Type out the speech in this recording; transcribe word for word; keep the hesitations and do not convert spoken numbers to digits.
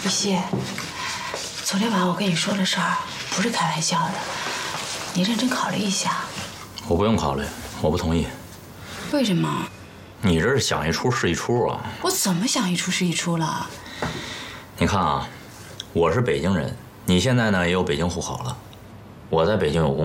玉溪，昨天晚上我跟你说的事儿不是开玩笑的，你认真考虑一下。 我不用考虑，我不同意。 为什么？ 你这是想一出是一出啊！ 我怎么想一出是一出了？ 你看啊，我是北京人，你现在呢也有北京户口了，我在北京有工